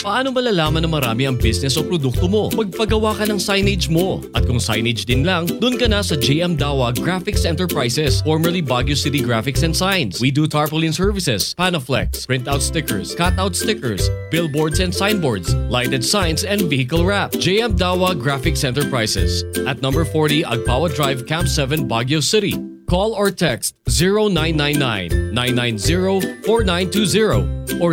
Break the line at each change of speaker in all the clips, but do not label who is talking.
Paano malalaman na marami ang business o produkto mo? Magpagawa ka ng signage mo. At kung signage din lang, dun ka na sa JM Dawa Graphics Enterprises, formerly Baguio City Graphics and Signs. We do tarpaulin services, Panaflex, printout stickers, cutout stickers, billboards and signboards, lighted signs, and vehicle wrap. JM Dawa Graphics Enterprises at number 40 Agpawa Drive, Camp 7, Baguio City. Call or text 0999-990-4920 or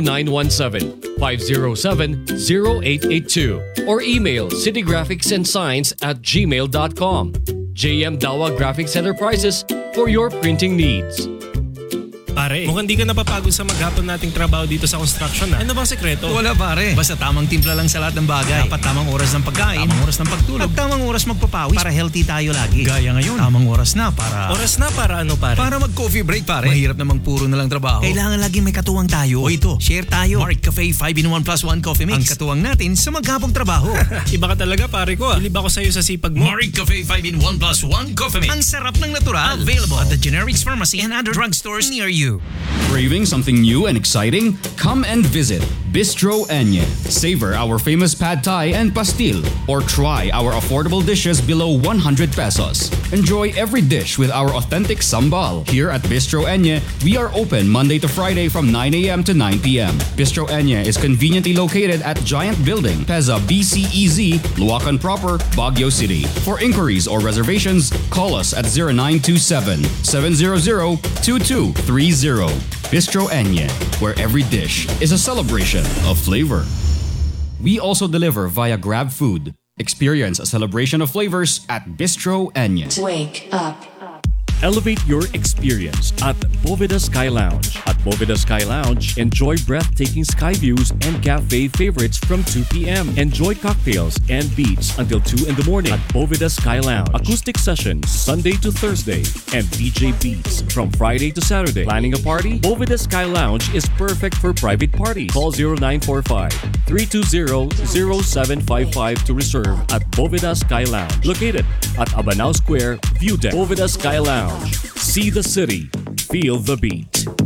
0917-507-0882 or email citygraphicsandsigns@gmail.com. JM Dawa Graphics Enterprises for your printing needs.
Pare, mukhang di ka napapagod sa maghapon nating trabaho dito sa construction na. Ano bang sekreto?
Wala pare. Basta tamang timpla lang sa lahat ng bagay. Dapat tamang oras ng pagkain, tamang oras ng pagtulog, at tamang oras magpapawis para healthy tayo lagi. Gaya ngayon, tamang oras na para...
Oras na para ano pare?
Para mag-coffee break pare. Mahirap namang puro na lang trabaho. Kailangan laging may katuwang tayo. O ito, share tayo. Mark Cafe 5-in-1 plus 1 coffee mix. Ang katuwang natin sa maghapong trabaho.
Iba ka talaga pare ko. Bilib ako sa'yo sa sipag mo.
Mark Cafe 5-in-1 plus 1 coffee mix. Ang sarap ng natural. Available at the Generics Pharmacy and other drugstores near you.
Craving something new and exciting? Come and visit Bistro Enye. Savor our famous pad thai and pastil, or try our affordable dishes below 100 pesos. Enjoy every dish with our authentic sambal. Here at Bistro Enye, we are open Monday to Friday from 9 a.m. to 9 p.m. Bistro Enye is conveniently located at Giant Building, Peza BCEZ, Luacan Proper, Baguio City. For inquiries or reservations, call us at 0927-700-2230. Bistro Enye, where every dish is a celebration of flavor. We also deliver via Grab Food. Experience a celebration of flavors at Bistro Enye.
Wake up.
Elevate your experience at Boveda Sky Lounge. At Boveda Sky Lounge, enjoy breathtaking sky views and cafe favorites from 2 p.m. Enjoy cocktails and beats until 2 in the morning at Boveda Sky Lounge. Acoustic sessions Sunday to Thursday and DJ beats from Friday to Saturday. Planning a party? Boveda Sky Lounge is perfect for private parties. Call 0945-320-0755 to reserve at Boveda Sky Lounge. Located at Abanao Square, View Deck. Boveda Sky Lounge. See the city. Feel the beat.